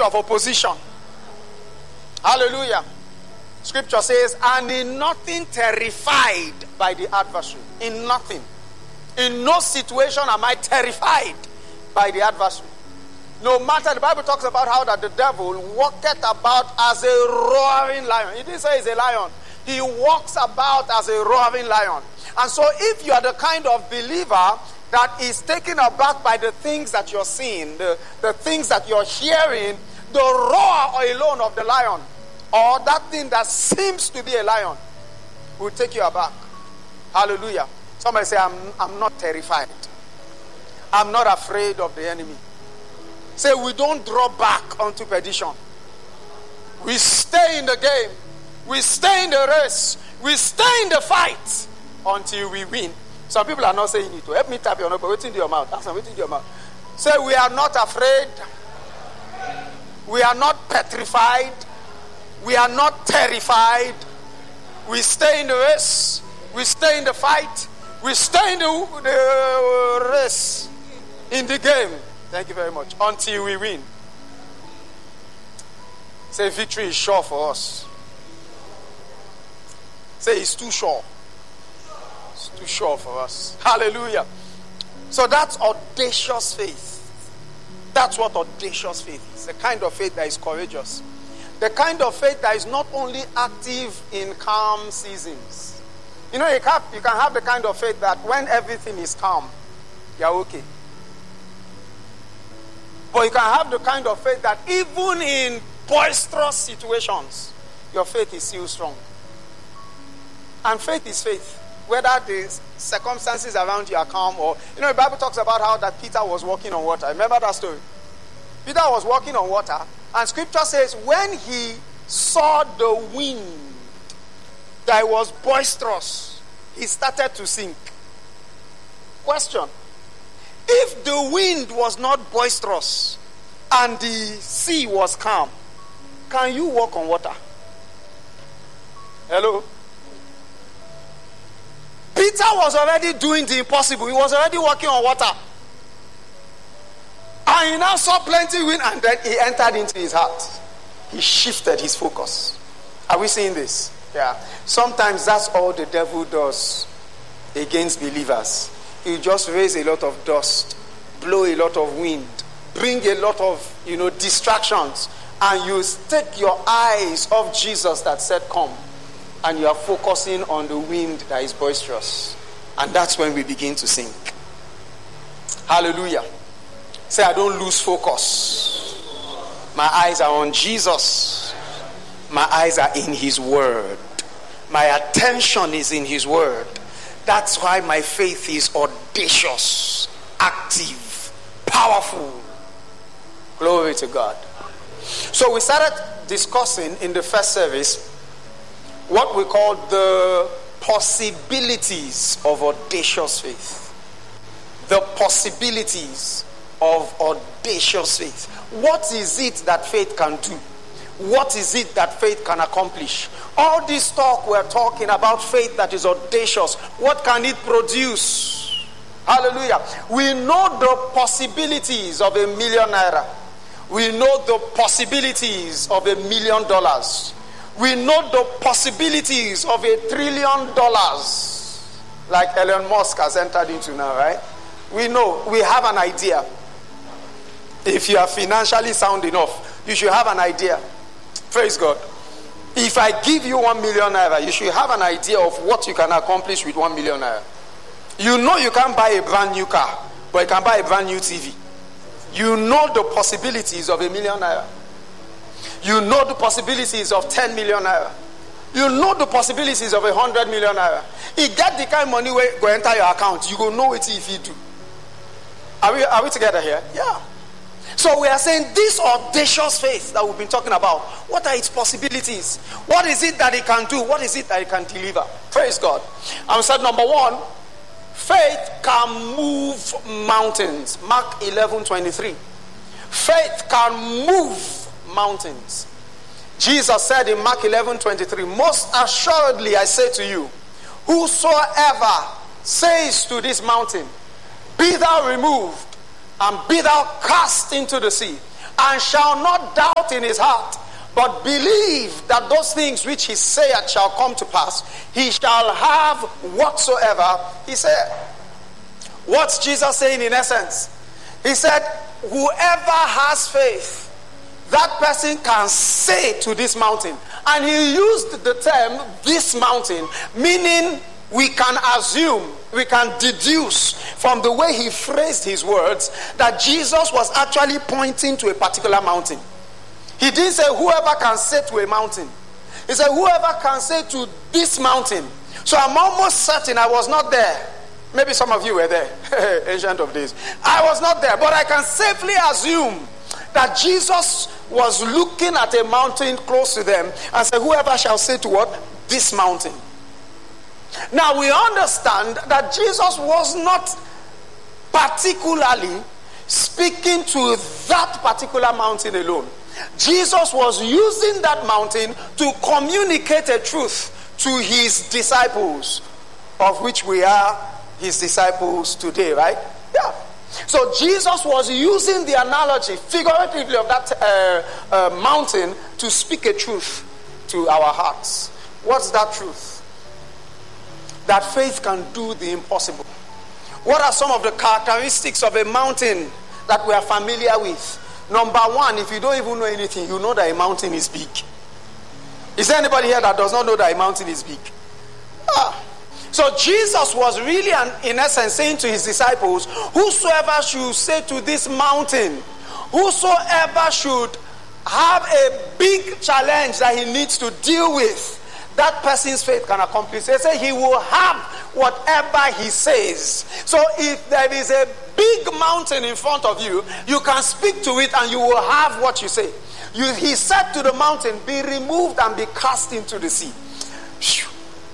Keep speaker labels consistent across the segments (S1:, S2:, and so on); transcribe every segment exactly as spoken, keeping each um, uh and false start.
S1: of opposition. Hallelujah. Scripture says, and in nothing terrified by the adversary. In nothing. In no situation am I terrified by the adversary. No matter, the Bible talks about how that the devil walketh about as a roaring lion. He didn't say he's a lion. He walks about as a roaring lion. And so if you are the kind of believer that is taken aback by the things that you're seeing, the, the things that you're hearing, the roar alone of the lion, or that thing that seems to be a lion, will take you aback. Hallelujah. Somebody say, I'm, I'm not terrified. I'm not afraid of the enemy. Say, we don't draw back unto perdition. We stay in the game. We stay in the race. We stay in the fight until we win. Some people are not saying it. Help me tap your nose, but wait in your mouth. That's wait in your mouth. Say, we are not afraid. We are not petrified. We are not terrified. We stay in the race. We stay in the fight. We stay in the, the race, in the game. Thank you very much. Until we win. Say, victory is sure for us. Say, it's too sure. It's too sure for us. Hallelujah. So that's audacious faith. That's what audacious faith is. The kind of faith that is courageous. The kind of faith that is not only active in calm seasons. You know, you can, you can have the kind of faith that when everything is calm, you're okay. But you can have the kind of faith that even in boisterous situations, your faith is still strong. And faith is faith. Whether the circumstances around you are calm or... You know, the Bible talks about how that Peter was walking on water. Remember that story? Peter was walking on water. And scripture says when he saw the wind that was boisterous, he started to sink. Question. If the wind was not boisterous and the sea was calm, can you walk on water? Hello? Peter was already doing the impossible. He was already walking on water. And he now saw plenty wind, and then he entered into his heart. He shifted his focus. Are we seeing this? Yeah. Sometimes that's all the devil does against believers. He just raise a lot of dust, blow a lot of wind, bring a lot of, you know, distractions, and you take your eyes off Jesus that said come, and you are focusing on the wind that is boisterous. And that's when we begin to sink. Hallelujah. Say, I don't lose focus. My eyes are on Jesus. My eyes are in his word. My attention is in his word. That's why my faith is audacious, active, powerful. Glory to God. So we started discussing in the first service what we call the possibilities of audacious faith. The possibilities of audacious faith. What is it that faith can do? What is it that faith can accomplish? All this talk we're talking about faith that is audacious. What can it produce? Hallelujah. We know the possibilities of a million naira. We know the possibilities of a million dollars. We know the possibilities of a trillion dollars, like Elon Musk has entered into now, right? We know, we have an idea. If you are financially sound enough, you should have an idea. Praise God. If I give you one million naira, you should have an idea of what you can accomplish with one million naira. You know you can't buy a brand new car, but you can buy a brand new T V. You know the possibilities of a million naira. You know the possibilities of ten million naira. You know the possibilities of a hundred million naira. You get the kind of money where go enter your account. You go know it if you do. Are we are we together here? Yeah. So we are saying this audacious faith that we've been talking about. What are its possibilities? What is it that it can do? What is it that it can deliver? Praise God. And we said number one, faith can move mountains. Mark eleven twenty-three. Faith can move mountains. Jesus said in Mark eleven twenty-three, most assuredly I say to you, whosoever says to this mountain, be thou removed and be thou cast into the sea, and shall not doubt in his heart, but believe that those things which he saith shall come to pass, he shall have whatsoever he said. What's Jesus saying in essence? He said, whoever has faith, that person can say to this mountain. And he used the term, this mountain, meaning we can assume, we can deduce from the way he phrased his words that Jesus was actually pointing to a particular mountain. He didn't say whoever can say to a mountain. He said whoever can say to this mountain. So I'm almost certain I was not there. Maybe some of you were there, ancient of days. I was not there, but I can safely assume that Jesus was looking at a mountain close to them and said, whoever shall say to what? This mountain. Now we understand that Jesus was not particularly speaking to that particular mountain alone. Jesus was using that mountain to communicate a truth to his disciples, of which we are his disciples today, right? Yeah. So Jesus was using the analogy, figuratively, of that uh, uh, mountain to speak a truth to our hearts. What's that truth? That faith can do the impossible. What are some of the characteristics of a mountain that we are familiar with? Number one, if you don't even know anything, you know that a mountain is big. Is there anybody here that does not know that a mountain is big? Ah. So Jesus was really, an, in essence, saying to his disciples, whosoever should say to this mountain, whosoever should have a big challenge that he needs to deal with, that person's faith can accomplish. They say he will have whatever he says. So if there is a big mountain in front of you, you can speak to it and you will have what you say. You, he said to the mountain, be removed and be cast into the sea. Phew.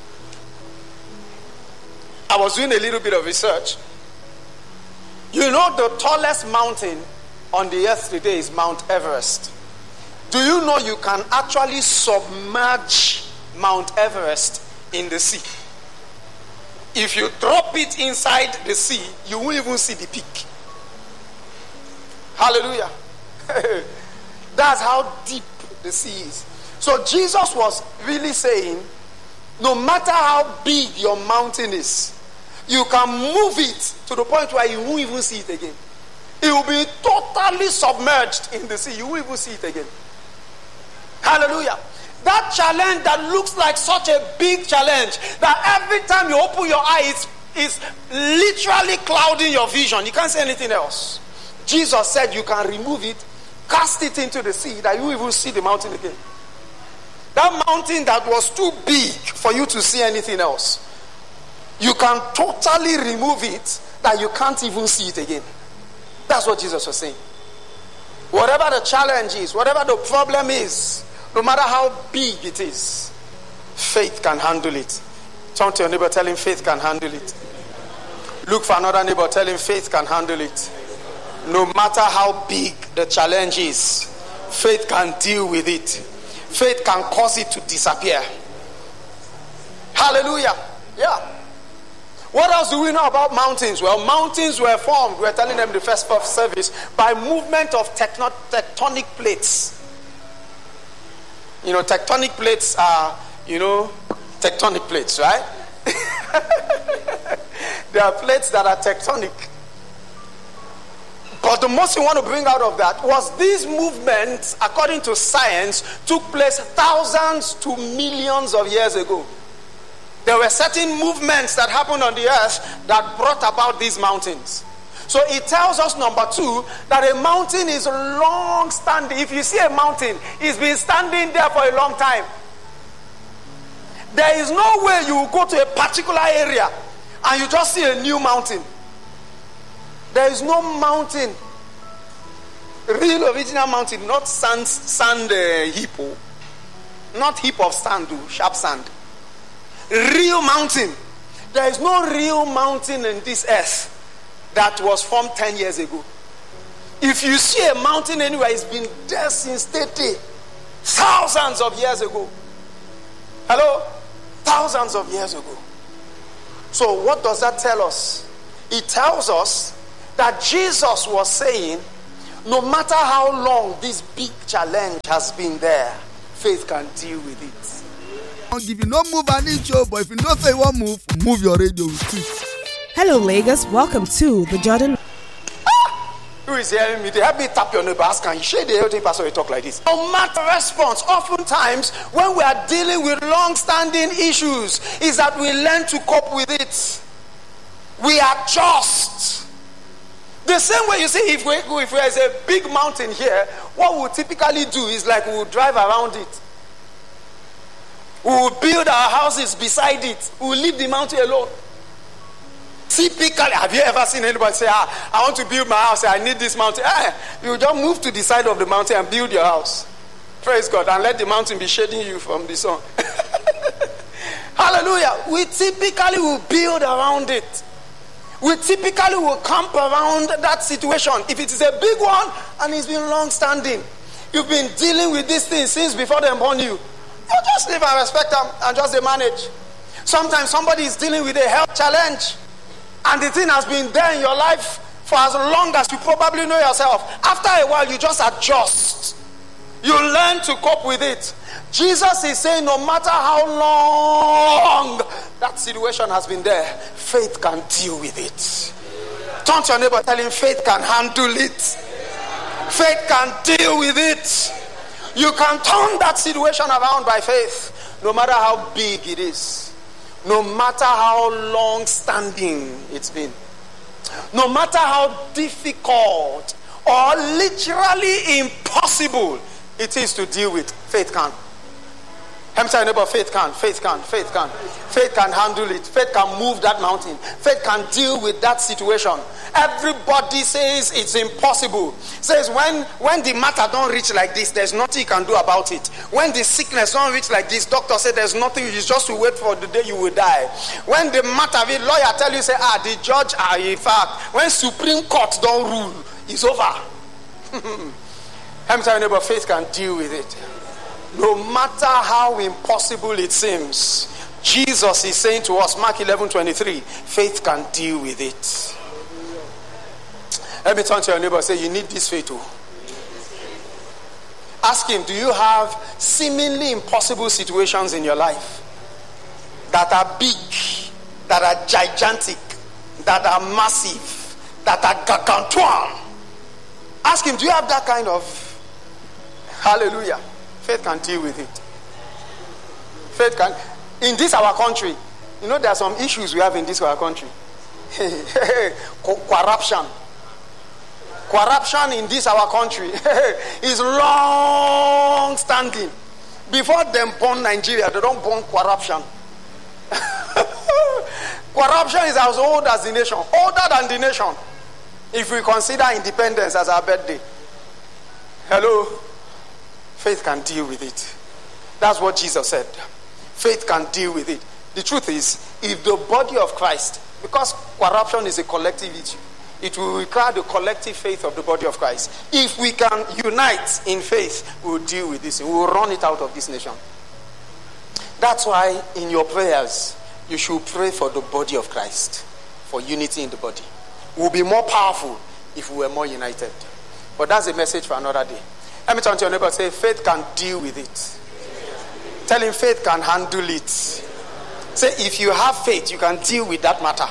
S1: I was doing a little bit of research. You know the tallest mountain on the earth today is Mount Everest. Do you know you can actually submerge Mount Everest in the sea? If you drop it inside the sea, you won't even see the peak. Hallelujah. That's how deep the sea is. So Jesus was really saying, no matter how big your mountain is, you can move it to the point where you won't even see it again. It will be totally submerged in the sea. You won't even see it again. Hallelujah. That challenge that looks like such a big challenge, that every time you open your eyes, it's literally clouding your vision. You can't see anything else. Jesus said you can remove it, cast it into the sea, that you even see the mountain again. That mountain that was too big for you to see anything else, you can totally remove it that you can't even see it again. That's what Jesus was saying. Whatever the challenge is, whatever the problem is, no matter how big it is, faith can handle it. Turn to your neighbor, tell him faith can handle it. Look for another neighbor, tell him faith can handle it. No matter how big the challenge is, faith can deal with it. Faith can cause it to disappear. Hallelujah. Yeah. What else do we know about mountains? Well, mountains were formed, we were telling them the first of service, by movement of techno- tectonic plates. You know, tectonic plates are, you know, tectonic plates, right? There are plates that are tectonic. But the most we want to bring out of that was these movements, according to science, took place thousands to millions of years ago. There were certain movements that happened on the earth that brought about these mountains. So it tells us, number two, that a mountain is long standing. If you see a mountain, it's been standing there for a long time. There is no way you will go to a particular area and you just see a new mountain. There is no mountain, real original mountain, not sand, sand uh, heap, not heap of sand, sharp sand. Real mountain. There is no real mountain in this earth that was formed ten years ago. If you see a mountain anywhere, it's been there since thirty, thousands of years ago. Hello? Thousands of years ago. So what does that tell us? It tells us that Jesus was saying, No matter how long this big challenge has been there, faith can deal with it.
S2: If you no move an inch, but if you don't say you want move, move your radio with it.
S3: Hello, Lagos. Welcome to the Jordan.
S1: Ah! Who is hearing me? They help me tap your neighbor. Ask, can you share the healthy pastor you talk like this? No matter response, oftentimes when we are dealing with long-standing issues, is that we learn to cope with it. We adjust. The same way, you see, if, we, if there is a big mountain here, what we typically do is like we will drive around it. We will build our houses beside it. We will leave the mountain alone. Typically, have you ever seen anybody say, ah, I want to build my house, I need this mountain? Eh, you just move to the side of the mountain and build your house. Praise God. And let the mountain be shading you from the sun. Hallelujah. We typically will build around it. We typically will camp around that situation. If it is a big one and it's been long standing, you've been dealing with this thing since before they born you, you just live and respect them and just they manage. Sometimes somebody is dealing with a health challenge and the thing has been there in your life for as long as you probably know yourself. After a while, you just adjust. You learn to cope with it. Jesus is saying no matter how long that situation has been there, faith can deal with it. Turn to your neighbor, tell him faith can handle it. Faith can deal with it. You can turn that situation around by faith, no matter how big it is, no matter how long standing it's been, no matter how difficult or literally impossible it is to deal with. Faith can. I'm telling you about faith can, faith can, faith can. Faith can handle it. Faith can move that mountain. Faith can deal with that situation. Everybody says it's impossible. Says when, when the matter don't reach like this, there's nothing you can do about it. When the sickness don't reach like this, doctor said there's nothing, you just to wait for the day you will die. When the matter, the lawyer tell you, say, ah, the judge, ah, in fact, when Supreme Court don't rule, it's over. I'm telling you about faith can deal with it. No matter how impossible it seems, Jesus is saying to us, Mark eleven twenty-three, faith can deal with it. Let me turn to your neighbor and say, you need this faith too. Ask him, do you have seemingly impossible situations in your life that are big, that are gigantic, that are massive, that are gargantuan? Ask him, do you have that kind of... Hallelujah. Faith can deal with it. Faith can. In this our country, you know there are some issues we have in this our country. Corruption. Corruption in this our country is long standing. Before them born Nigeria, they don't born corruption. Corruption is as old as the nation, older than the nation. If we consider independence as our birthday. Hello? Faith can deal with it. That's what Jesus said. Faith can deal with it. The truth is, if the body of Christ, because corruption is a collective issue, it will require the collective faith of the body of Christ. If we can unite in faith, we will deal with this. We will run it out of this nation. That's why in your prayers, you should pray for the body of Christ, for unity in the body. We'll be more powerful if we were more united. But that's a message for another day. Let me turn to your neighbor and say, faith can deal with it. Tell him faith can handle it. Say, if you have faith, you can deal with that matter.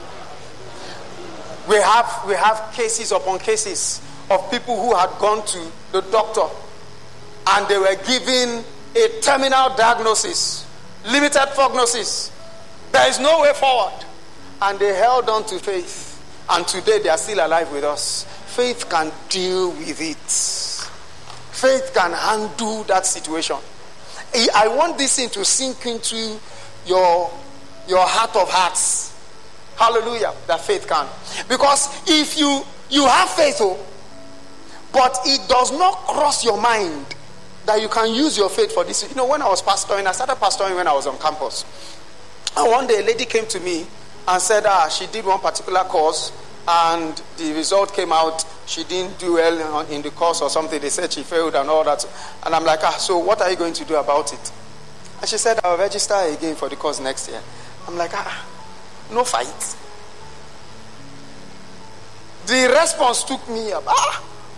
S1: We have, we have cases upon cases of people who had gone to the doctor and they were given a terminal diagnosis, limited prognosis. There is no way forward. And they held on to faith. And today they are still alive with us. Faith can deal with it. Faith can handle that situation. I want this thing to sink into your, your heart of hearts. Hallelujah. That faith can. Because if you, you have faith, oh, but it does not cross your mind that you can use your faith for this. You know, when I was pastoring, I started pastoring when I was on campus. And one day a lady came to me and said, ah, she did one particular course and the result came out, she didn't do well in the course or something. They said she failed and all that. And I'm like, ah, so what are you going to do about it? And she said, I'll register again for the course next year. I'm like, ah, no fight. The response took me up. Ah,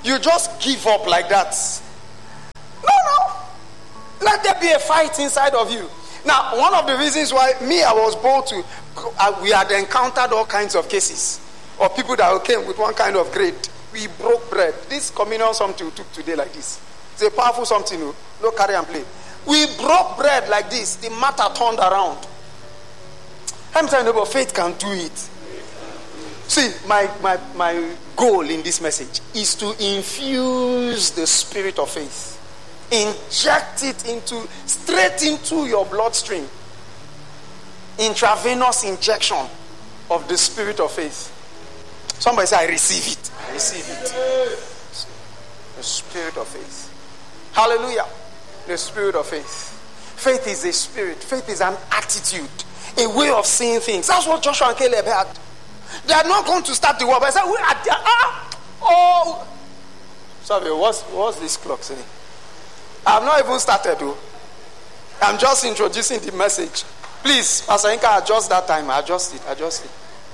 S1: you just give up like that. No, no. Let there be a fight inside of you. Now, one of the reasons why me, I was bold to, uh, we had encountered all kinds of cases of people that came with one kind of grade. We broke bread. This communion something we took today like this. It's a powerful something, no, no carry and play. We broke bread like this. The matter turned around. I'm telling you, but faith can do it. See, my, my, my goal in this message is to infuse the spirit of faith. Inject it into, straight into your bloodstream. Intravenous injection of the spirit of faith. Somebody say, I receive it. I receive it. The spirit of faith. Hallelujah. The spirit of faith. Faith is a spirit. Faith is an attitude. A way of seeing things. That's what Joshua and Caleb had. They are not going to start the war. But I said, we are there. Ah, oh. Sorry, what's, what's this clock saying? I've not even started, though. I'm just introducing the message. Please, Pastor Inka, adjust that time. Adjust it. Adjust it.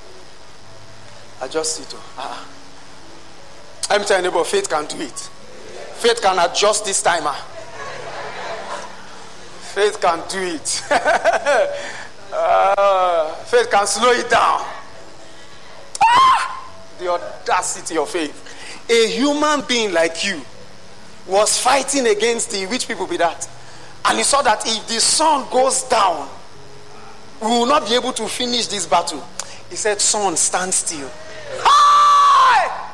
S1: Adjust it. Ah. I'm telling you, but faith can do it. Faith can adjust this timer. Faith can do it. uh, faith can slow it down. Ah! The audacity of faith. A human being like you was fighting against the, which people be that? And he saw that if the sun goes down, we will not be able to finish this battle. He said, sun, stand still. Hi!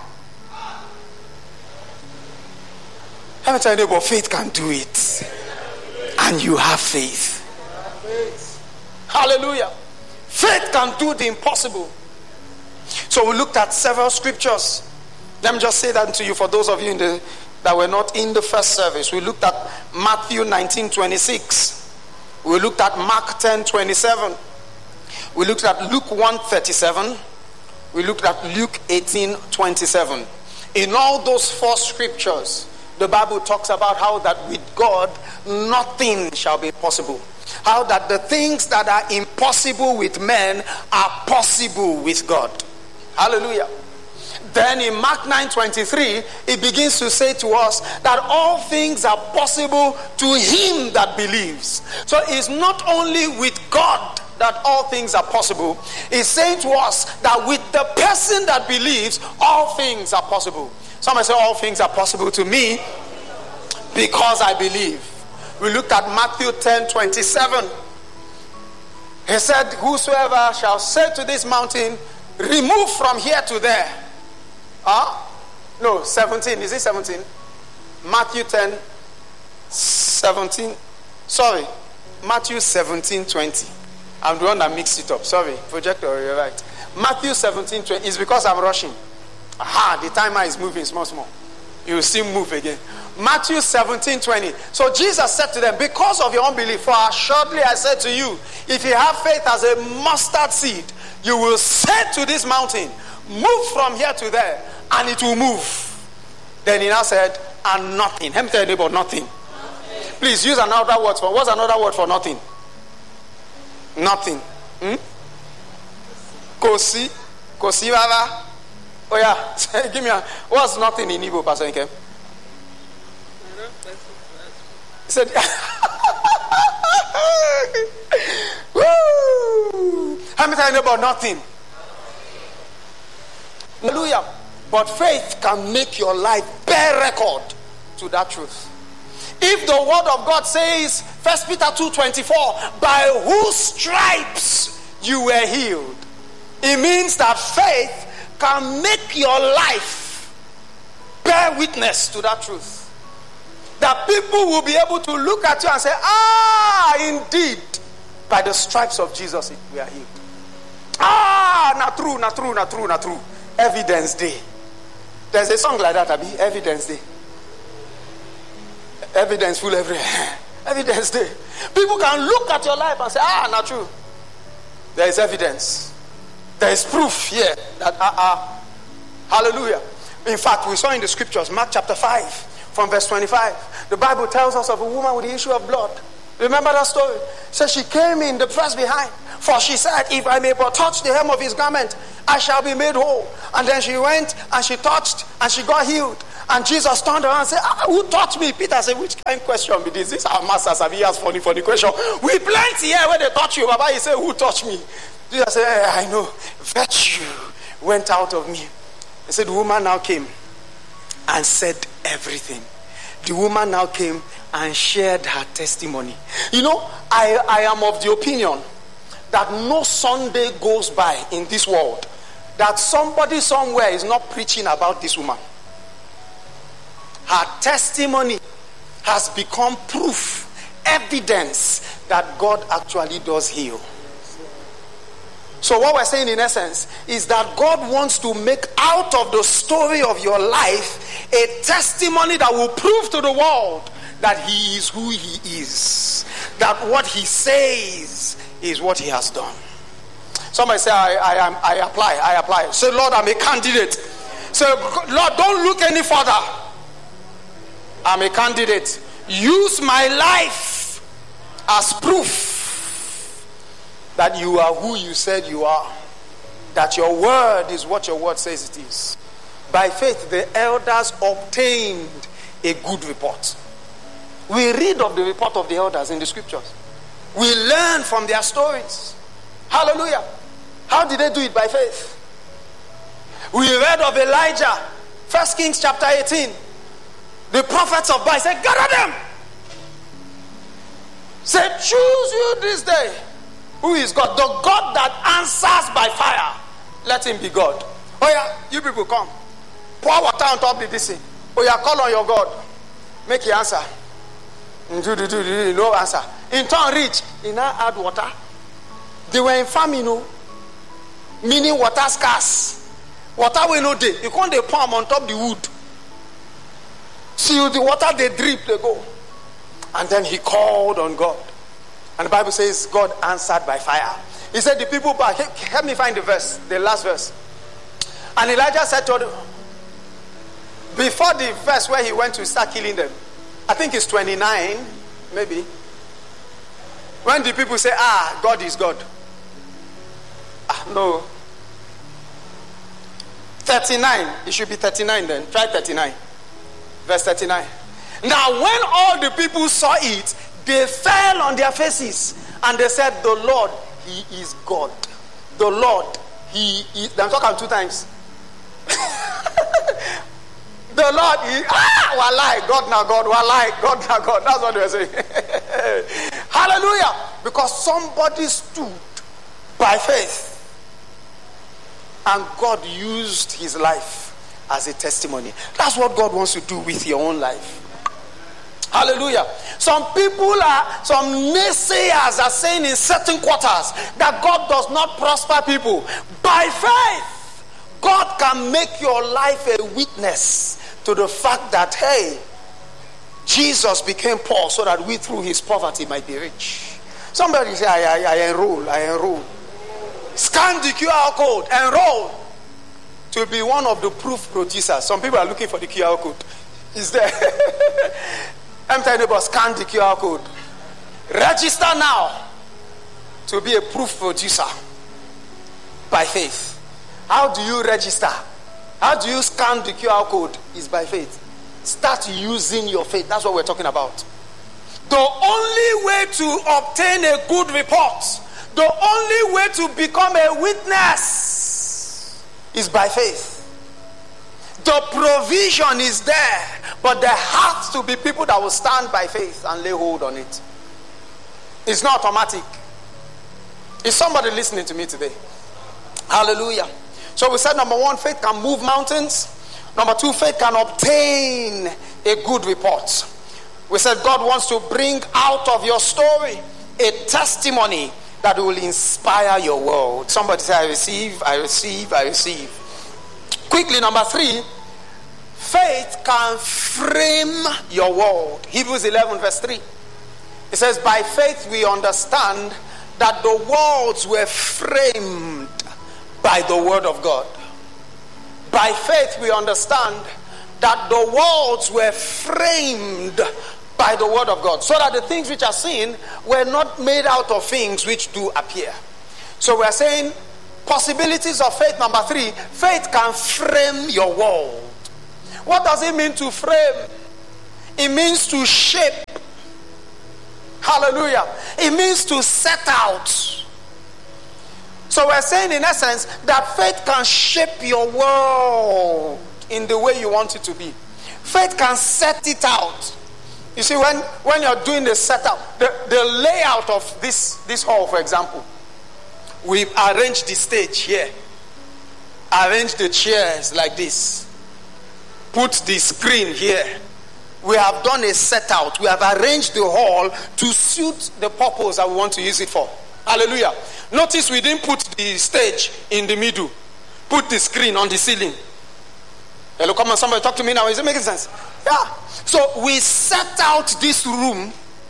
S1: Let me tell you, but faith can do it. And you have faith. Hallelujah. Faith can do the impossible. So we looked at several scriptures. Let me just say that to you for those of you in the that were not in the first service. We looked at Matthew nineteen twenty-six. We looked at Mark ten twenty-seven. We looked at Luke one thirty-seven. We looked at Luke eighteen twenty-seven. In all those four scriptures, the Bible talks about how that with God, nothing shall be possible. How that the things that are impossible with men are possible with God. Hallelujah. Then in Mark nine twenty-three, it begins to say to us that all things are possible to him that believes. So it's not only with God that all things are possible. It's saying to us that with the person that believes, all things are possible. Somebody say, all things are possible to me because I believe. We looked at Matthew ten twenty-seven. He said, whosoever shall say to this mountain, remove from here to there. Huh? No, seventeen. Is it seventeen? Matthew ten seventeen. Sorry. Matthew seventeen twenty. I'm the one that mixed it up. Sorry. Projector, you're right. Matthew seventeen twenty. It's because I'm rushing. Aha, the timer is moving small, small. You will see move again. Matthew seventeen twenty. So Jesus said to them, because of your unbelief, for assuredly I said to you, if you have faith as a mustard seed, you will say to this mountain, move from here to there, and it will move. Then he now said, and nothing. Let me tell you about nothing. nothing. Please use another word for, what's another word for nothing? Nothing. Hmm? Kosi. Kosi Baba. Oh yeah. Give me a, what's nothing in Igbo, Pastor Nkem? He said, woo! Let me tell you about nothing. Hallelujah. But faith can make your life bear record to that truth. If the word of God says, First Peter two twenty-four, by whose stripes you were healed, it means that faith can make your life bear witness to that truth. That people will be able to look at you and say, ah, indeed, by the stripes of Jesus we are healed. Ah, not true, not true, not true, not true. Evidence Day. There's a song like that, Abi. Evidence Day. Evidence full everywhere. Evidence Day. People can look at your life and say, ah, not true. There is evidence. There is proof here that, ah, ah. Hallelujah. In fact, we saw in the scriptures, Mark chapter five, from verse twenty-five, the Bible tells us of a woman with the issue of blood. Remember that story? So she came in the press behind, for she said, if I may but touch the hem of his garment, I shall be made whole. And then she went and she touched and she got healed. And Jesus turned around and said, ah, who taught me? Peter said, which kind of question be this? This is our master. He asked funny, funny question. We plenty here where they taught you. Baba, he said, who taught me? Jesus said, hey, I know. Virtue went out of me. He said, the woman now came and said everything. The woman now came and shared her testimony. You know, I, I am of the opinion that no Sunday goes by in this world that somebody somewhere is not preaching about this woman. Her testimony has become proof, evidence that God actually does heal. So what we're saying in essence is that God wants to make out of the story of your life a testimony that will prove to the world that he is who he is. That what he says is what he has done. Somebody say, I, I, am, I apply, I apply. Say, Lord, I'm a candidate. Say, Lord, don't look any further. I'm a candidate. Use my life as proof that you are who you said you are. That your word is what your word says it is. By faith, the elders obtained a good report. We read of the report of the elders in the scriptures. We learn from their stories. Hallelujah. How did they do it? By faith. We read of Elijah. First Kings chapter eighteen. The prophets of Baal said, gather them. Said, choose you this day. Who is God? The God that answers by fire. Let him be God. Oh yeah, you people come. Pour water on top of this thing. Oh yeah, call on your God. Make he answer. Do, do, do, do, no answer. In turn reach, he now add water. They were in famine, you know. Meaning water scarce. Water will no day. You can't they pour them on top the wood. See the water they drip, they go. And then he called on God. And the Bible says God answered by fire. He said the people back. Help me find the verse, the last verse. And Elijah said to them, before the verse where he went to start killing them, I think it's twenty-nine, maybe. When the people say, ah, God is God. Ah, no. thirty-nine. It should be thirty-nine then. Try thirty-nine. Verse thirty-nine. Now when all the people saw it, they fell on their faces. And they said, the Lord, he is God. The Lord, he is. I'm talking two times. The Lord is, ah, walai, God now God, walai, God now God. That's what they're saying. Hallelujah. Because somebody stood by faith. And God used his life as a testimony. That's what God wants to do with your own life. Hallelujah. Some people are, some naysayers are saying in certain quarters that God does not prosper people. By faith, God can make your life a witness to the fact that, hey, Jesus became poor so that we through his poverty might be rich. Somebody say, I, I, I enroll, I enroll. Scan the Q R code, enroll to be one of the proof producers. Some people are looking for the Q R code. Is there? I'm telling you about scan the Q R code. Register now to be a proof producer by faith. How do you register? How do you scan the Q R code? Is by faith. Start using your faith. That's what we're talking about. The only way to obtain a good report, the only way to become a witness is by faith. The provision is there, but there has to be people that will stand by faith and lay hold on it. It's not automatic. Is somebody listening to me today? Hallelujah. So we said number one, faith can move mountains. Number two, faith can obtain a good report. We said God wants to bring out of your story a testimony that will inspire your world. Somebody say, I receive, I receive, I receive. Quickly, number three, faith can frame your world. Hebrews eleven verse three. It says, by faith we understand that the worlds were framed by the word of God. By faith we understand that the worlds were framed by the word of God, so that the things which are seen were not made out of things which do appear. So we are saying possibilities of faith. Number three, faith can frame your world. What does it mean to frame? It means to shape. Hallelujah. It means to set out. So we're saying in essence that faith can shape your world in the way you want it to be. Faith can set it out. You see, when, when you're doing the setup, the, the layout of this, this hall, for example, we've arranged the stage here. Arranged the chairs like this. Put the screen here. We have done a set out. We have arranged the hall to suit the purpose that we want to use it for. Hallelujah. Notice we didn't put the stage in the middle. Put the screen on the ceiling. Hello, come on, somebody talk to me now. Is it making sense? Yeah. So we set out this room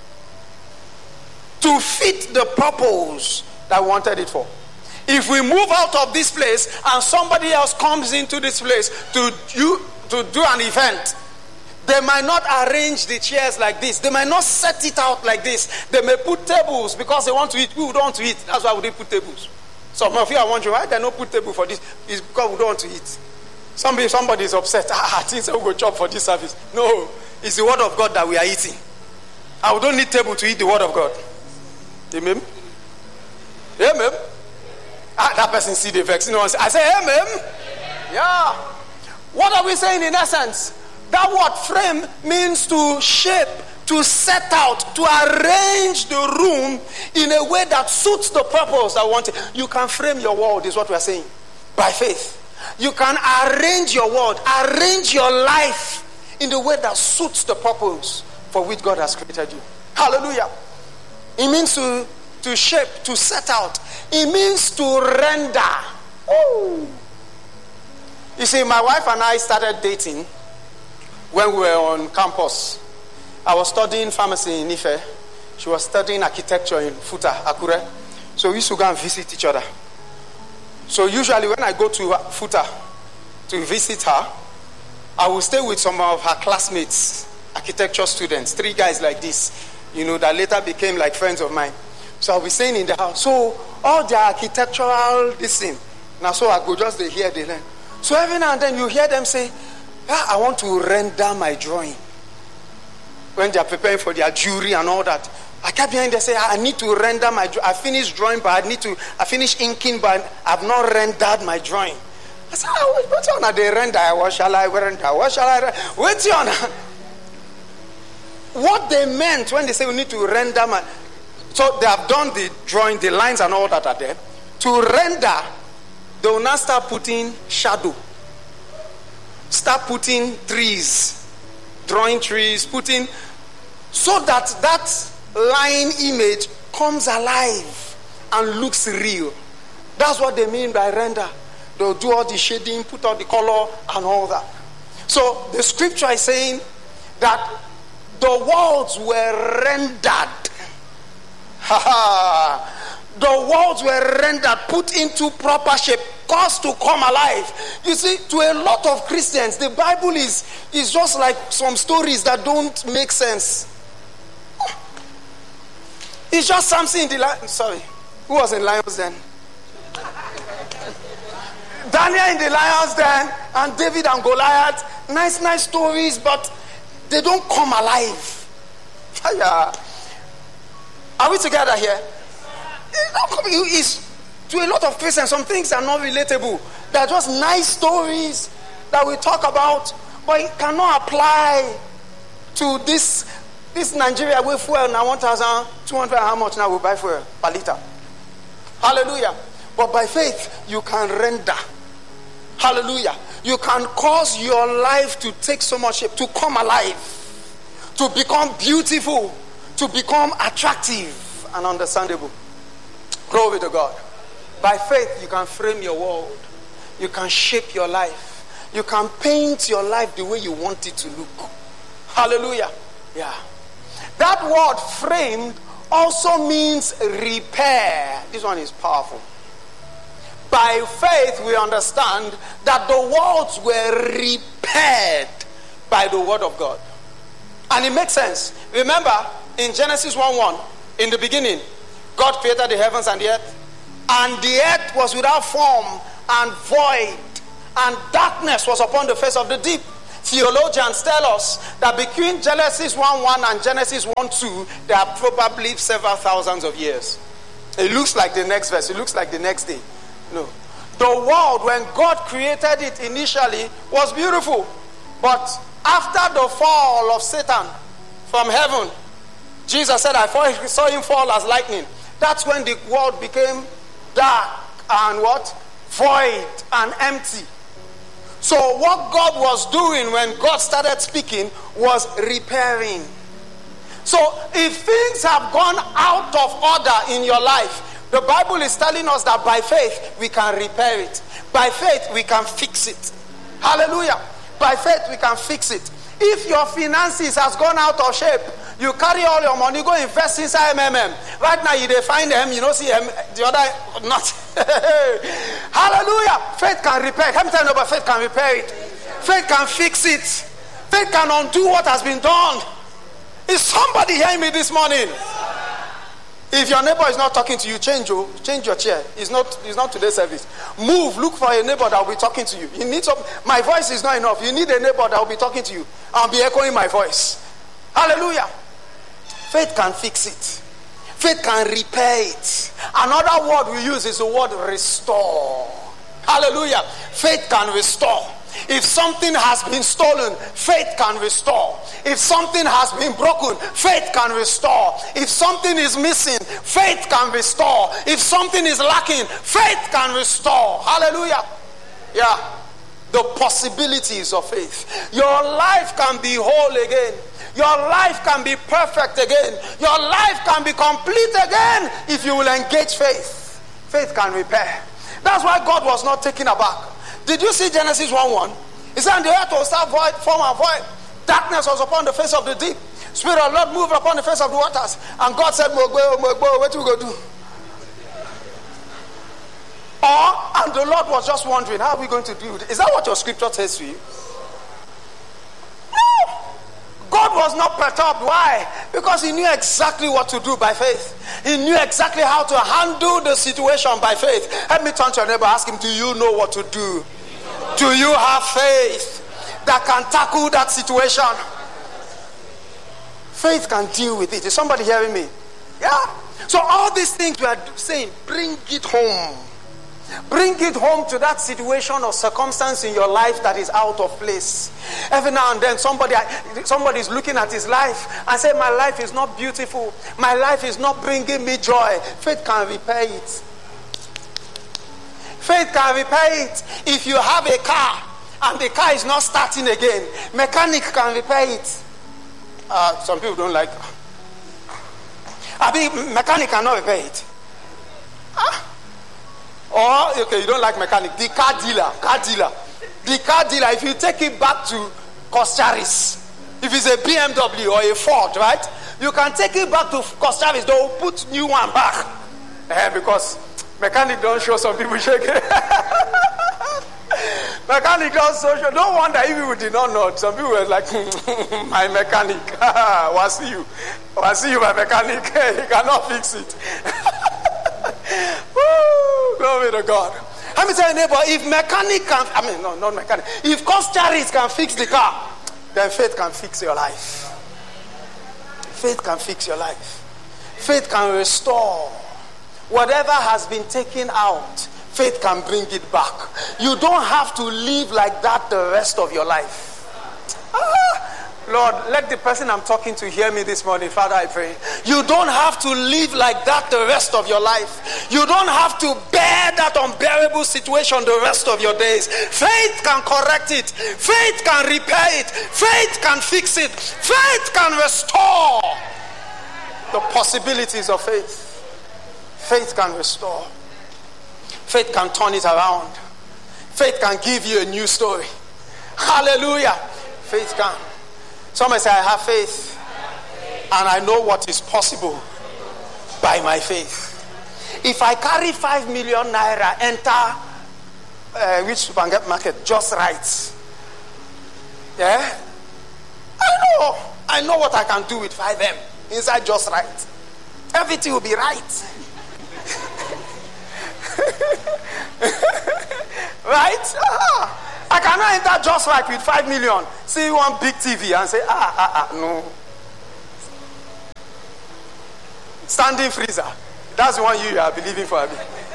S1: to fit the purpose that we wanted it for. If we move out of this place and somebody else comes into this place to you to do an event, they might not arrange the chairs like this. They might not set it out like this. They may put tables because they want to eat. We don't want to eat. That's why we didn't put tables. Some of you are wondering why they don't put table for this. It's because we don't want to eat. Somebody, somebody is upset. Ah, I think we'll go chop for this service. No, it's the word of God that we are eating. And we don't need table to eat the word of God. Amen. Amen. Ah, that person see the vex. You know, I say amen. Yeah. What are we saying in essence? That word frame means to shape, to set out, to arrange the room in a way that suits the purpose I want it. You can frame your world, is what we are saying, by faith. You can arrange your world, arrange your life in the way that suits the purpose for which God has created you. Hallelujah. It means to, to shape, to set out. It means to render. Ooh. You see, my wife and I started dating when we were on campus. I was studying pharmacy in Ife. She was studying architecture in Futa, Akure. So we used to go and visit each other. So usually when I go to Futa to visit her, I will stay with some of her classmates, architecture students, three guys like this, you know, that later became like friends of mine. So I'll be staying in the house. So all the architectural this thing. Now so I go just they hear, they learn. So every now and then you hear them say, ah, I want to render my drawing. When they are preparing for their jury and all that. I kept hearing they say, I need to render my drawing. I finished drawing, but I need to, I finished inking, but I've not rendered my drawing. I said, oh, what's on they render? What shall I render? What shall I render? What's on? What they meant when they say we need to render my... So they have done the drawing, the lines and all that are there. To render, they will now start putting shadow. Start putting trees. Drawing trees, putting... So that that line image comes alive and looks real. That's what they mean by render. They'll do all the shading, put all the color and all that. So the scripture is saying that the worlds were rendered. The worlds were rendered, put into proper shape, caused to come alive. You see, to a lot of Christians, the Bible is, is just like some stories that don't make sense. It's just something in the lion. Sorry, who was in lions then? Daniel in the lions den, and David and Goliath. Nice, nice stories, but they don't come alive. Yeah. Are we together here? It's not coming. It's, to a lot of Christians, some things are not relatable. They're just nice stories that we talk about, but it cannot apply to this. This Nigeria we fuel now one thousand two hundred. How much now we buy fuel per liter? Hallelujah. But by faith, you can render. Hallelujah. You can cause your life to take so much shape, to come alive, to become beautiful, to become attractive and understandable. Glory to God. By faith, you can frame your world. You can shape your life. You can paint your life the way you want it to look. Hallelujah. Yeah. That word framed also means repair. This one is powerful. By faith, we understand that the worlds were repaired by the word of God. And it makes sense. Remember, in Genesis one one, in the beginning, God created the heavens and the earth. And the earth was without form and void. And darkness was upon the face of the deep. Theologians tell us that between Genesis one one and Genesis one two, there are probably several thousands of years. It looks like the next verse. It looks like the next day. No. The world, when God created it initially, was beautiful. But after the fall of Satan from heaven, Jesus said, I saw him fall as lightning. That's when the world became dark and what? Void and empty. So what God was doing when God started speaking was repairing. So if things have gone out of order in your life, the Bible is telling us that by faith we can repair it. By faith we can fix it. Hallelujah. By faith we can fix it. If your finances has gone out of shape, you carry all your money, go invest inside M M M. Right now you find them, you know, see them, the other not. Hallelujah. Faith can repair it. Let me tell you about faith can repair it. Faith can fix it. Faith can undo what has been done. Is somebody hearing me this morning? If your neighbor is not talking to you, change your, change your chair. It's not, it's not today's service. Move, look for a neighbor that will be talking to you. You need some, my voice is not enough. You need a neighbor that will be talking to you and be echoing my voice. Hallelujah. Faith can fix it. Faith can repair it. Another word we use is the word restore. Hallelujah. Faith can restore. If something has been stolen, faith can restore. If something has been broken, faith can restore. If something is missing, faith can restore. If something is lacking, faith can restore. Hallelujah. Yeah. The possibilities of faith. Your life can be whole again. Your life can be perfect again. Your life can be complete again if you will engage faith. Faith can repair. That's why God was not taken aback. Did you see Genesis one one? He said, the earth was start void, form and void. Darkness was upon the face of the deep. Spirit of the Lord moved upon the face of the waters. And God said, Mogwe, Mogwe, what you go do? Or, and the Lord was just wondering, how are we going to do it? Is that what your scripture says to you? No. God was not perturbed. Why? Because he knew exactly what to do by faith. He knew exactly how to handle the situation by faith. Let me turn to your neighbor, ask him, do you know what to do? Do you have faith that can tackle that situation? Faith can deal with it. Is somebody hearing me? Yeah. So all these things we are saying, bring it home. Bring it home to that situation or circumstance in your life that is out of place. Every now and then somebody somebody is looking at his life and say, my life is not beautiful. My life is not bringing me joy. Faith can repair it. Faith can repair it. If you have a car and the car is not starting again, mechanic can repair it. Uh, some people don't like that. I mean, mechanic cannot repair it. Ah. Or, okay, you don't like mechanic. The car dealer, car dealer. The car dealer, if you take it back to Costaris, if it's a B M W or a Ford, right? You can take it back to Costaris, they will put new one back. Eh, because mechanic don't show some people shaking. Mechanic don't show. No wonder if you did not know. Some people were like, my mechanic. I'll see you. I'll see you, my mechanic. He cannot fix it. Woo, glory to God. Let me tell you, neighbor, if mechanic can, I mean, no, not mechanic. If Costaris can fix the car, then faith can fix your life. Faith can fix your life. Faith can restore. Whatever has been taken out, faith can bring it back. You don't have to live like that the rest of your life. Ah, Lord, let the person I'm talking to hear me this morning. Father, I pray. You don't have to live like that the rest of your life. You don't have to bear that unbearable situation the rest of your days. Faith can correct it. Faith can repair it. Faith can fix it. Faith can restore the possibilities of faith. Faith can restore. Faith can turn it around. Faith can give you a new story. Hallelujah. Faith can. Somebody say, I have faith. And I know what is possible by my faith. If I carry five million naira, enter uh, which supermarket, just right. Yeah? I know. I know what I can do with five M inside just right. Everything will be right. Right? Ah, I cannot enter Just Right with five million, see one big T V and say, ah, ah, ah, no. Standing freezer. That's the one you are believing for.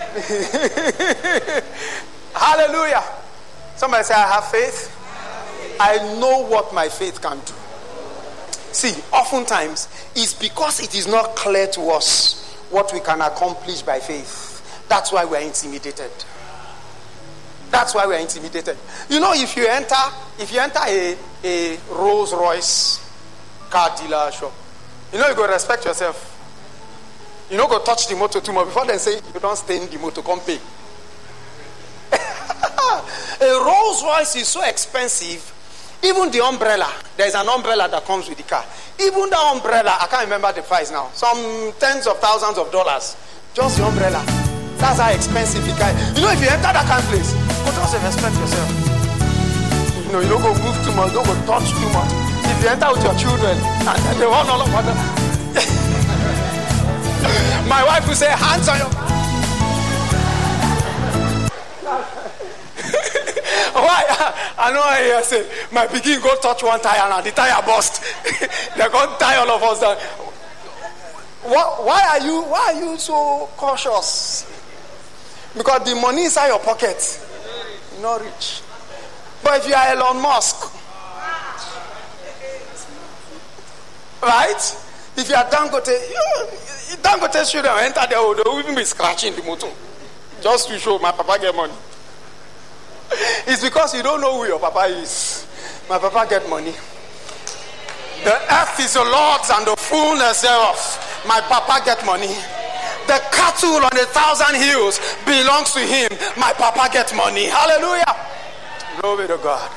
S1: Hallelujah. Somebody say, I have faith. I know what my faith can do. See, oftentimes, it's because it is not clear to us what we can accomplish by faith. That's why we are intimidated. That's why we are intimidated. You know, if you enter, if you enter a, a Rolls Royce car dealer shop, you know you go respect yourself. You know, go touch the motor too much before they say you don't stay in the motor, come pay. A Rolls Royce is so expensive. Even the umbrella, there is an umbrella that comes with the car. Even the umbrella, I can't remember the price now. Some tens of thousands of dollars. Just the umbrella. That's how expensive it can. You know, if you enter that kind of place, go just respect yourself. You know, you don't go move too much, don't go touch too much. If you enter with your children, and they want all of water. My wife will say, hands on your back. Why? I know I say, my pikin go touch one tire and the tire burst. They're going to tie all of us down. Why, why are you why are you so cautious? Because the money inside your pocket, you're not rich. But if you are Elon Musk, right? If you are Dangote, you, Dangote should have entered there, they will even be scratching the motor. Just to show my papa get money. It's because you don't know who your papa is. My papa get money. The earth is the Lord's and the fullness thereof. My papa get money. The cattle on a thousand hills belongs to him. My papa get money. Hallelujah. Glory to God.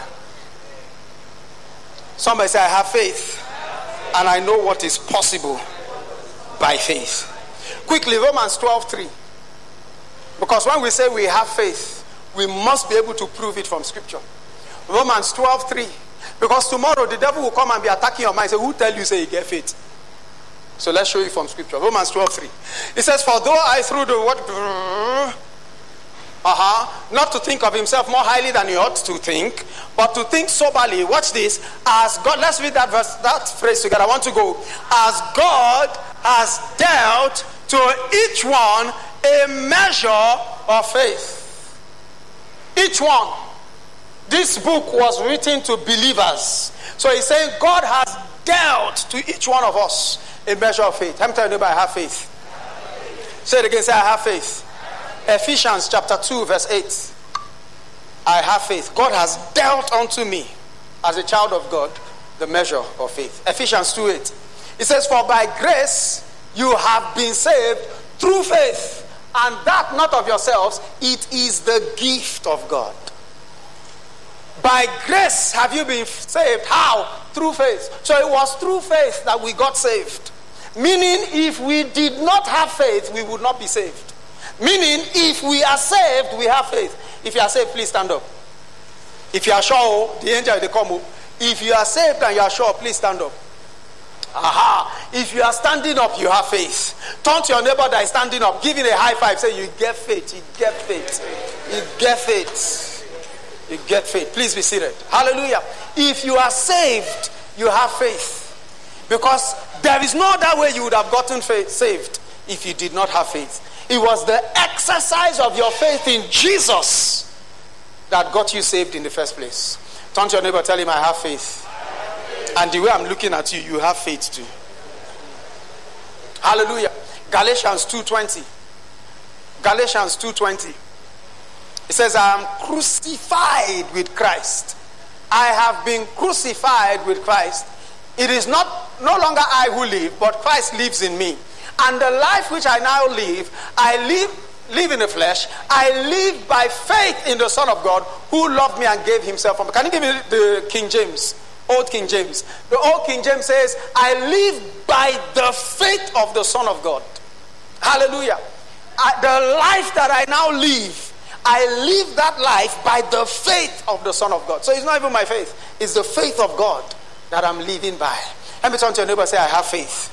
S1: Somebody say, I have faith. And I know what is possible by faith. Quickly, Romans twelve three. Because when we say we have faith, we must be able to prove it from scripture. Romans twelve three. Because tomorrow the devil will come and be attacking your mind. Say, who tell you say you get faith? So let's show you from scripture. Romans twelve three. It says, for though I through the word uh-huh, not to think of himself more highly than he ought to think, but to think soberly. Watch this. As God, let's read that verse, that phrase together. I want to go. As God has dealt to each one a measure of faith. Each one. This book was written to believers. So he's saying God has dealt to each one of us a measure of faith. I'm telling you, I have faith. Say it again. Say, I have faith. Ephesians chapter two verse eight. I have faith. God has dealt unto me as a child of God the measure of faith. Ephesians two eight. It says, for by grace you have been saved through faith, and that not of yourselves, it is the gift of God. By grace have you been saved. How? Through faith. So it was through faith that we got saved. Meaning, if we did not have faith, we would not be saved. Meaning, if we are saved, we have faith. If you are saved, please stand up. If you are sure, the angel will come up. If you are saved and you are sure, please stand up. Aha. If you are standing up, you have faith. Turn to your neighbor that is standing up. Give it a high five. Say, you get faith. You get faith. You get faith. You get faith. Please be seated. Hallelujah. If you are saved, you have faith. Because there is no other way you would have gotten faith, saved if you did not have faith. It was the exercise of your faith in Jesus that got you saved in the first place. Turn to your neighbor, tell him, I have faith. And the way I'm looking at you, you have faith too. Hallelujah. Galatians two twenty. Galatians two twenty. It says, I am crucified with Christ. I have been crucified with Christ. It is not no longer I who live, but Christ lives in me. And the life which I now live, I live, live in the flesh. I live by faith in the Son of God who loved me and gave himself for me. Can you give me the King James? Old King James. The Old King James says, I live by the faith of the Son of God. Hallelujah. I, the life that I now live, I live that life by the faith of the Son of God. So it's not even my faith. It's the faith of God that I'm living by. Let me turn to your neighbor and say, I have faith.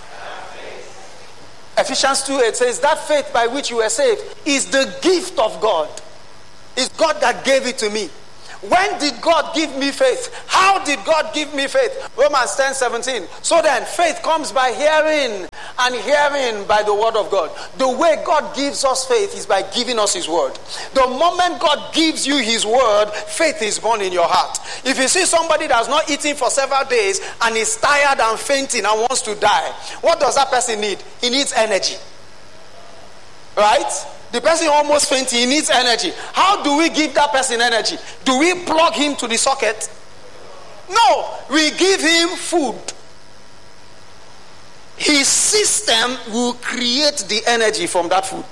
S1: Ephesians two eight says that faith by which you were saved is the gift of God. It's God that gave it to me. When did God give me faith? How did God give me faith? Romans ten seventeen. So then, faith comes by hearing, and hearing by the word of God. The way God gives us faith is by giving us his word. The moment God gives you his word, faith is born in your heart. If you see somebody that's not eating for several days and is tired and fainting and wants to die, what does that person need? He needs energy. Right? The person almost fainting, he needs energy. How do we give that person energy? Do we plug him to the socket? No, we give him food. His system will create the energy from that food.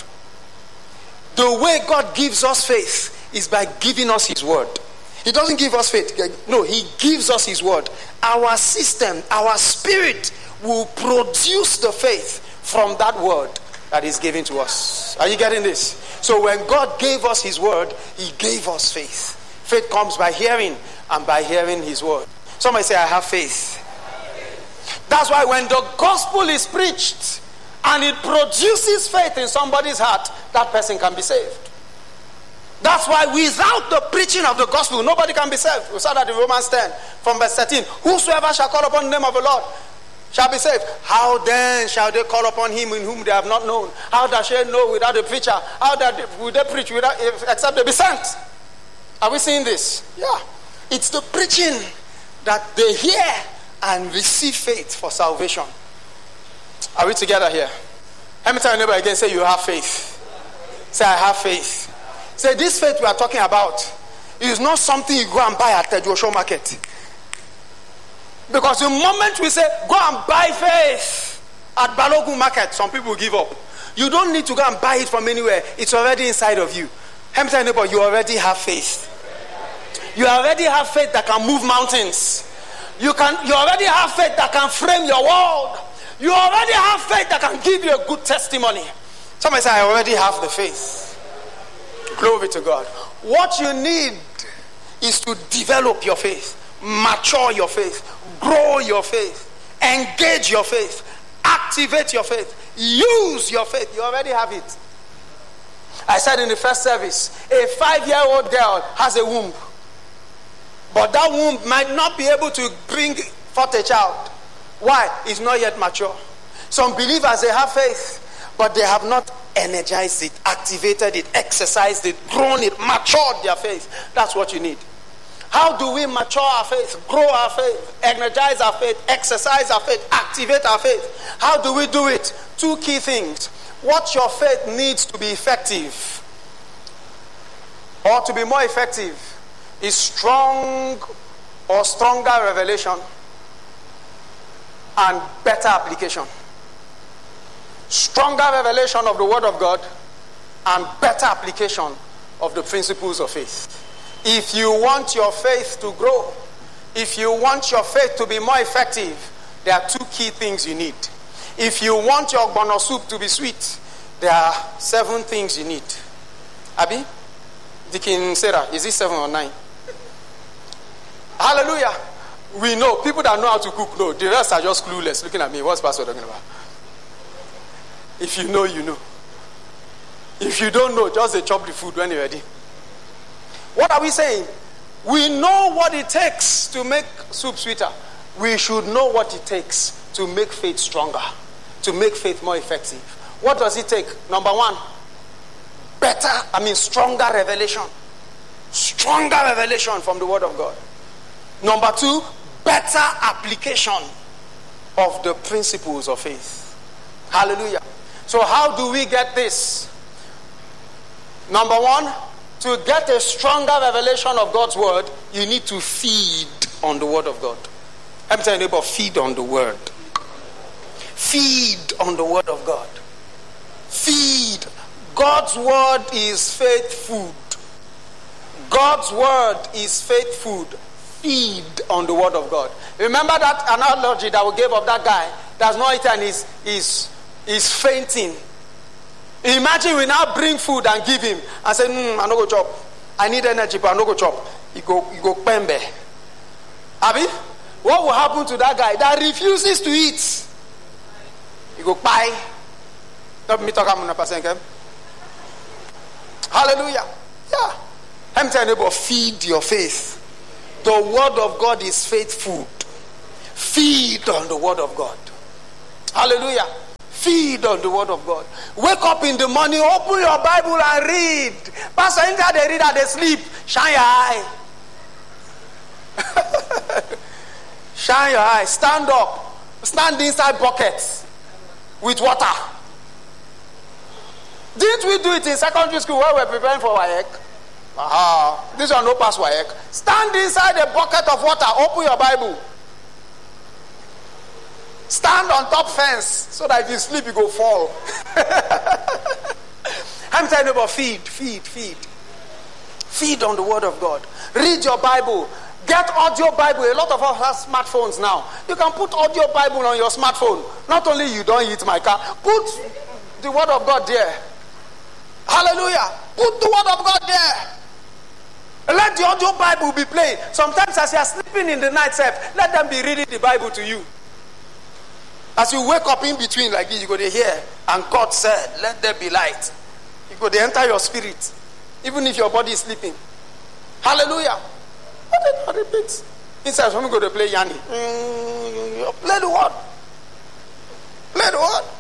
S1: The way God gives us faith is by giving us his word. He doesn't give us faith. No, he gives us his word. Our system, our spirit will produce the faith from that word that is given to us. Are you getting this? So when God gave us his word, he gave us faith. Faith comes by hearing, and by hearing his word. Somebody say, I have faith. That's why when the gospel is preached and it produces faith in somebody's heart, that person can be saved. That's why without the preaching of the gospel, nobody can be saved. We saw that in Romans ten from verse thirteen. Whosoever shall call upon the name of the Lord shall be saved. How then shall they call upon him in whom they have not known? How does they know without a preacher? How will they preach without, except they be sent? Are we seeing this? Yeah. It's the preaching that they hear and receive faith for salvation. Are we together here? Let me tell your neighbor again, say you have faith. Say I have faith. Say this faith we are talking about is not something you go and buy at the Joshua market. Because the moment we say go and buy faith at Balogun market, some people give up. You don't need to go and buy it from anywhere. It's already inside of you. Let me tell your neighbor, you already have faith. You already have faith that can move mountains. You can. You already have faith that can frame your world. You already have faith that can give you a good testimony. Somebody say, I already have the faith. Glory to God. What you need is to develop your faith, mature your faith, grow your faith, engage your faith, activate your faith, use your faith. You already have it. I said in the first service, a five-year-old girl has a womb. But that womb might not be able to bring forth a child. Why? It's not yet mature. Some believers, they have faith, but they have not energized it, activated it, exercised it, grown it, matured their faith. That's what you need. How do we mature our faith, grow our faith, energize our faith, exercise our faith, activate our faith? How do we do it? Two key things. What your faith needs to be effective, or to be more effective, is strong or stronger revelation and better application. Stronger revelation of the word of God and better application of the principles of faith. If you want your faith to grow, if you want your faith to be more effective, there are two key things you need. If you want your ogbono soup to be sweet, there are seven things you need. Abi? Deacon Sarah, is it seven or nine? Hallelujah. We know. People that know how to cook know. The rest are just clueless looking at me. What's Pastor talking about? If you know, you know. If you don't know, just chop the food when you're ready. What are we saying? We know what it takes to make soup sweeter. We should know what it takes to make faith stronger, to make faith more effective. What does it take? Number one, better, I mean stronger revelation. Stronger revelation from the word of God. Number two, better application of the principles of faith. Hallelujah. So how do we get this? Number one, to get a stronger revelation of God's word, you need to feed on the word of God. Let me tell you, neighbor, feed on the word. Feed on the word of God. Feed. God's word is faith food. God's word is faith food. Feed on the word of God. Remember that analogy that we gave of that guy that's not eating and is, is, is fainting. Imagine we now bring food and give him and say, mm, I no go chop. I need energy, but I no go chop. He go, he go pembe. Abi? What will happen to that guy that refuses to eat? He go buy. Not me talking about percent. Hallelujah. Yeah. I'm telling you, feed your faith. The word of God is faith food. Feed on the word of God. Hallelujah. Feed on the word of God. Wake up in the morning, open your Bible and read. Pastor, in there they read and they sleep. Shine your eye. Shine your eye. Stand up. Stand inside buckets with water. Didn't we do it in secondary school where we were preparing for W A E C? Aha. This one no pass W A E C. Stand inside a bucket of water. Open your Bible. Stand on top fence so that if you sleep, you go fall. I'm telling you about feed, feed, feed. Feed on the word of God. Read your Bible. Get audio Bible. A lot of us have smartphones now. You can put audio Bible on your smartphone. Not only you don't hit my car, put the word of God there. Hallelujah. Put the word of God there. Let the audio Bible be playing. Sometimes as you are sleeping in the night, let them be reading the Bible to you. As you wake up in between like this, you go to hear, and God said, let there be light. You go to enter your spirit, even if your body is sleeping. Hallelujah. What did I repeat? Instead, when we go to play Yanni, mm, play the word. Play the word.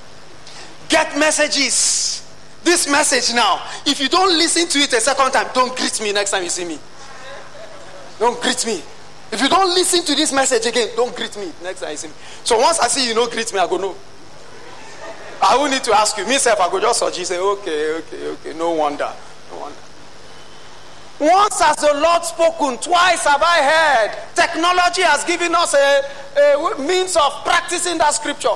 S1: Get messages. This message now, if you don't listen to it a second time, don't greet me next time you see me. Don't greet me. If you don't listen to this message again, don't greet me next time you see me. So once I see you don't greet me, I go, no. I will need to ask you. Myself, I go just search. You say, okay, okay, okay. No wonder. No wonder. Once has the Lord spoken, twice have I heard. Technology has given us a, a means of practicing that scripture.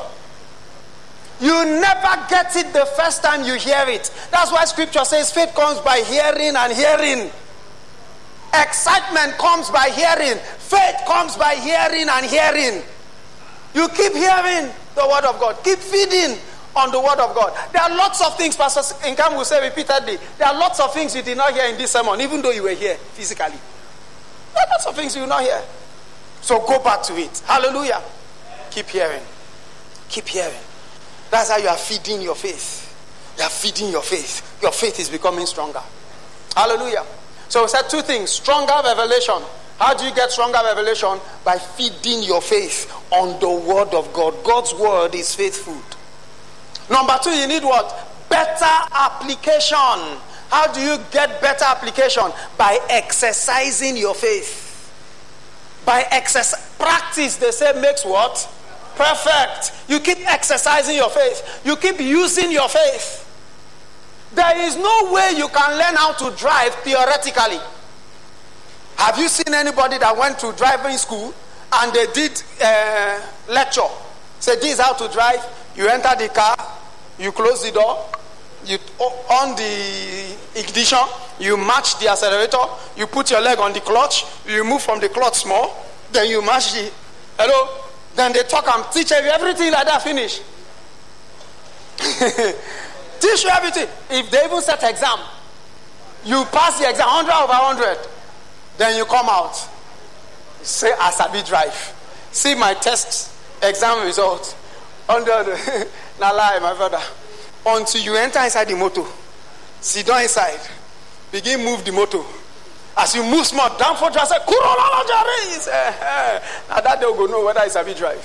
S1: You never get it the first time you hear it. That's why scripture says faith comes by hearing and hearing. Excitement comes by hearing. Faith comes by hearing and hearing. You keep hearing the word of God. Keep feeding on the word of God. There are lots of things, Pastor Nkam will say repeatedly. There are lots of things you did not hear in this sermon, even though you were here physically. There are lots of things you will not hear. So go back to it. Hallelujah. Keep hearing. Keep hearing. That's how you are feeding your faith. You are feeding your faith. Your faith is becoming stronger. Hallelujah. So we said two things. Stronger revelation. How do you get stronger revelation? By feeding your faith on the word of God. God's word is faith food. Number two, you need what? Better application. How do you get better application? By exercising your faith. By exercise. Practice, they say, makes what? Perfect. You keep exercising your faith. You keep using your faith. There is no way you can learn how to drive theoretically. Have you seen anybody that went to driving school and they did uh, lecture? Say, this is how to drive. You enter the car, you close the door, you on the ignition, you match the accelerator, you put your leg on the clutch, you move from the clutch small, then you match the, hello? Then they talk and teach you everything like that, finish. Teach you everything. If they even set exam, you pass the exam one hundred over one hundred. Then you come out. Say, Asabi drive. See my test exam result. Under now lie, my brother. Until you enter inside the motor, sit down inside, begin move the motor. As you move small, down for just say, Kurolala Jari. Now that they'll go know whether it's a big drive.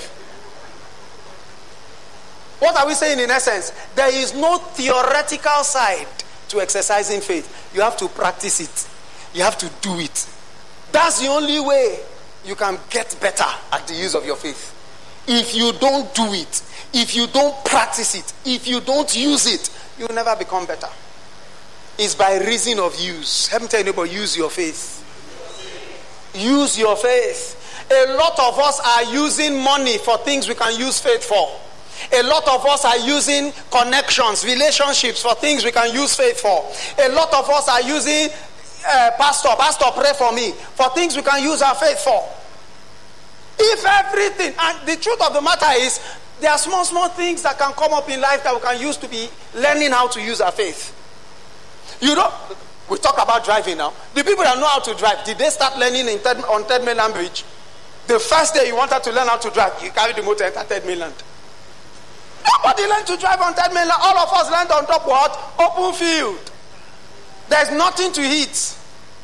S1: What are we saying in essence? There is no theoretical side to exercising faith. You have to practice it. You have to do it. That's the only way you can get better at the use of your faith. If you don't do it, if you don't practice it, if you don't use it, you'll never become better. It's by reason of use. Let me tell you about use your faith. Use your faith. A lot of us are using money for things we can use faith for. A lot of us are using connections, relationships for things we can use faith for. A lot of us are using uh, pastor, pastor pray for me, for things we can use our faith for. If everything, and the truth of the matter is, there are small, small things that can come up in life that we can use to be learning how to use our faith. You know, we talk about driving now. The people that know how to drive, did they start learning in third, on Third Mainland Bridge? The first day you wanted to learn how to drive, you carry the motor enter Third Mainland. Nobody learned to drive on Third Mainland. All of us learned on top what? Open field. There's nothing to hit.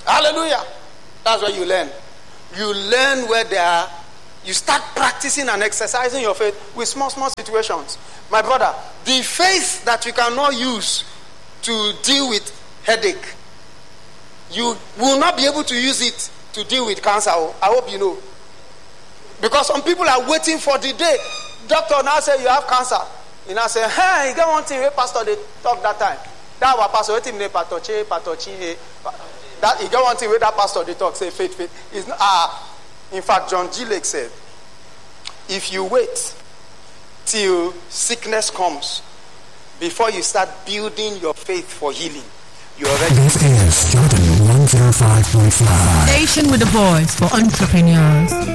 S1: Hallelujah. That's where you learn. You learn where there are. You start practicing and exercising your faith with small, small situations. My brother, the faith that you cannot use to deal with headache, you will not be able to use it to deal with cancer. I hope you know. Because some people are waiting for the day. Doctor now say you have cancer. You now say, hey, you get one thing, pastor, they talk that time. That was pastor, waiting in patoche, patoche. That you get one thing with that pastor, they talk, say faith, faith. Is ah. In fact, John G. Lake said, if you wait till sickness comes before you start building your faith for healing, you're already.
S4: This is Jordan one oh five point five.
S5: Station with the voice for entrepreneurs.